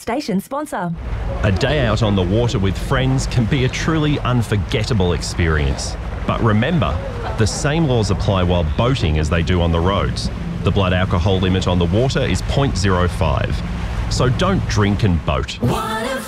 Station sponsor. A day out on the water with friends can be a truly unforgettable experience. But remember, the same laws apply while boating as they do on the roads. The blood alcohol limit on the water is 0.05. So don't drink and boat.